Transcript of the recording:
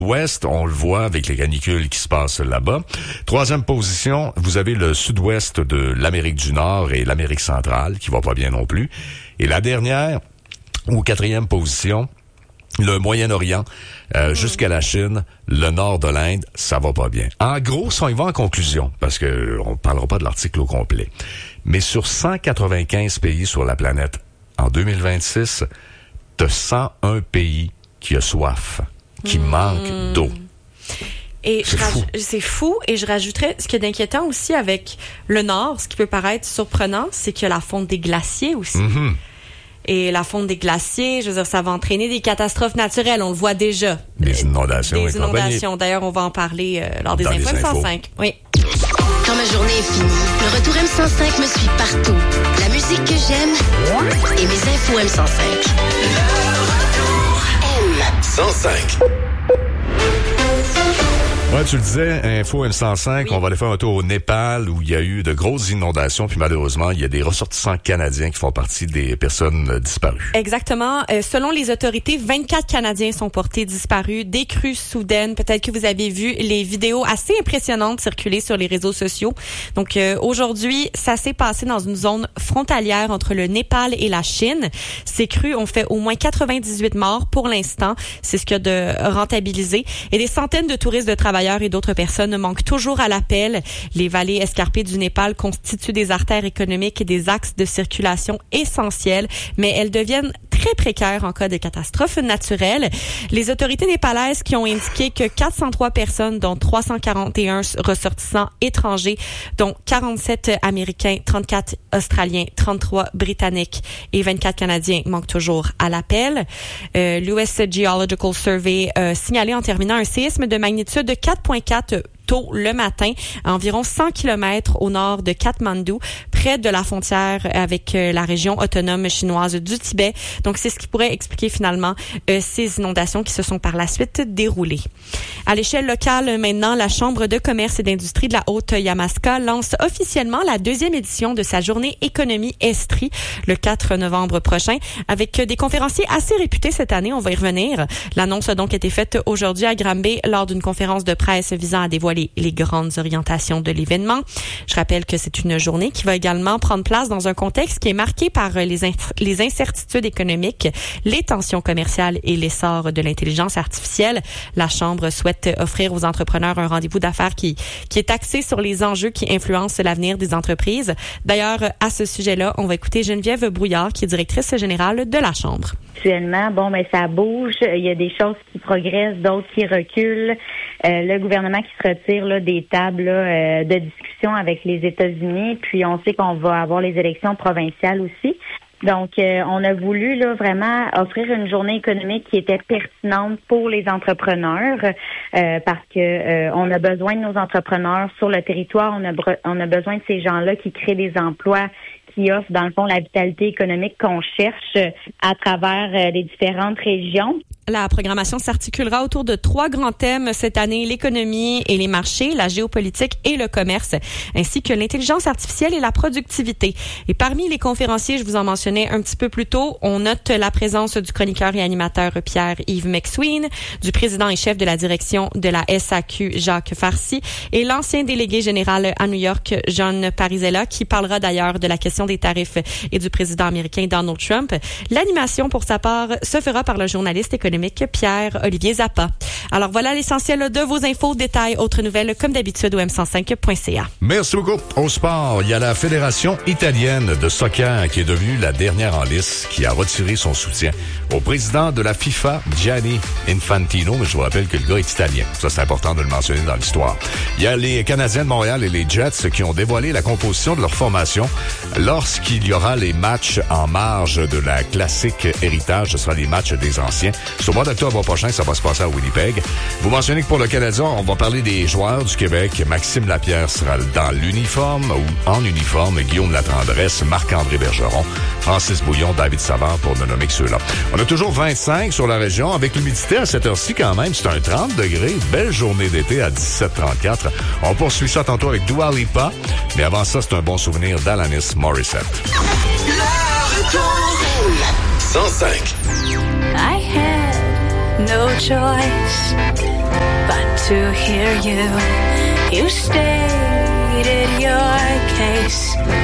Ouest, on le voit avec les canicules qui se passent là-bas. Troisième position, vous avez le sud-ouest de l'Amérique du Nord et l'Amérique centrale, qui va pas bien non plus. Et la dernière, ou quatrième position, le Moyen-Orient, jusqu'à la Chine, le nord de l'Inde, ça va pas bien. En gros, si on y va en conclusion, parce que on parlera pas de l'article au complet, mais sur 195 pays sur la planète, en 2026, t'as 101 pays qui a soif, qui manque d'eau. Et c'est fou. Et je rajouterais, ce qui est inquiétant aussi avec le Nord, ce qui peut paraître surprenant, c'est qu'il y a la fonte des glaciers aussi. Mm-hmm. Et la fonte des glaciers, je veux dire, ça va entraîner des catastrophes naturelles. On le voit déjà. Des inondations. Des inondations. D'ailleurs, on va en parler lors des infos M105. Oui. Quand ma journée est finie, le retour M105 me suit partout. La musique que j'aime et mes infos M105. Le retour M105. Ouais, tu le disais, Info M105, oui. On va aller faire un tour au Népal où il y a eu de grosses inondations, puis malheureusement, il y a des ressortissants canadiens qui font partie des personnes disparues. Exactement. Selon les autorités, 24 Canadiens sont portés disparus, des crues soudaines. Peut-être que vous avez vu les vidéos assez impressionnantes circuler sur les réseaux sociaux. Donc aujourd'hui, ça s'est passé dans une zone frontalière entre le Népal et la Chine. Ces crues ont fait au moins 98 morts pour l'instant. C'est ce qu'il y a de rentabilisé. Et des centaines de touristes de travailleurs et d'autres personnes manquent toujours à l'appel. Les vallées escarpées du Népal constituent des artères économiques et des axes de circulation essentiels, mais elles deviennent très précaires en cas de catastrophe naturelle. Les autorités népalaises qui ont indiqué que 403 personnes, dont 341 ressortissants étrangers, dont 47 Américains, 34 Australiens, 33 Britanniques et 24 Canadiens manquent toujours à l'appel. L'US Geological Survey signalé en terminant un séisme de magnitude de 4.4 tôt le matin, à environ 100 km au nord de Katmandou, près de la frontière avec la région autonome chinoise du Tibet. Donc, c'est ce qui pourrait expliquer finalement ces inondations qui se sont par la suite déroulées. À l'échelle locale, maintenant, la Chambre de commerce et d'industrie de la Haute-Yamaska lance officiellement la deuxième édition de sa journée économie Estrie le 4 novembre prochain, avec des conférenciers assez réputés cette année. On va y revenir. L'annonce a donc été faite aujourd'hui à Granby lors d'une conférence de presse visant à dévoiler les grandes orientations de l'événement. Je rappelle que c'est une journée qui va également prendre place dans un contexte qui est marqué par les incertitudes économiques, les tensions commerciales et l'essor de l'intelligence artificielle. La Chambre souhaite offrir aux entrepreneurs un rendez-vous d'affaires qui est axé sur les enjeux qui influencent l'avenir des entreprises. D'ailleurs, à ce sujet-là, on va écouter Geneviève Brouillard, qui est directrice générale de la Chambre. Actuellement, ça bouge. Il y a des choses qui progressent, d'autres qui reculent. Le gouvernement qui se retire des tables de discussion avec les États-Unis. Puis on sait qu'on va avoir les élections provinciales aussi. Donc, on a voulu vraiment offrir une journée économique qui était pertinente pour les entrepreneurs parce que on a besoin de nos entrepreneurs sur le territoire. On a besoin de ces gens-là qui créent des emplois, qui offrent, dans le fond, la vitalité économique qu'on cherche à travers les différentes régions. La programmation s'articulera autour de 3 grands thèmes cette année, l'économie et les marchés, la géopolitique et le commerce, ainsi que l'intelligence artificielle et la productivité. Et parmi les conférenciers, je vous en mentionnais un petit peu plus tôt, on note la présence du chroniqueur et animateur Pierre-Yves McSween, du président et chef de la direction de la SAQ, Jacques Farcy, et l'ancien délégué général à New York, John Parizella, qui parlera d'ailleurs de la question des tarifs et du président américain Donald Trump. L'animation, pour sa part, se fera par le journaliste économique Pierre-Olivier Zappa. Alors voilà l'essentiel de vos infos, détails, autres nouvelles comme d'habitude au m105.ca. Merci beaucoup. Au sport, il y a la Fédération italienne de soccer qui est devenue la dernière en lice, qui a retiré son soutien au président de la FIFA, Gianni Infantino, mais je vous rappelle que le gars est italien. Ça, c'est important de le mentionner dans l'histoire. Il y a les Canadiens de Montréal et les Jets qui ont dévoilé la composition de leur formation lorsqu'il y aura les matchs en marge de la classique héritage. Ce sera les matchs des anciens. C'est au mois d'octobre prochain, ça va se passer à Winnipeg. Vous mentionnez que pour le Canadien, on va parler des joueurs du Québec. Maxime Lapierre sera dans l'uniforme ou en uniforme. Guillaume Latendresse, Marc-André Bergeron, Francis Bouillon, David Savard, pour ne nommer que ceux-là. On a toujours 25 sur la région, avec l'humidité à cette heure-ci quand même. C'est un 30 degrés. Belle journée d'été à 17,34. On poursuit ça tantôt avec Dua Lipa. Mais avant ça, c'est un bon souvenir d'Alanis Morissette. 105. I had no choice but to hear you. You stated your case.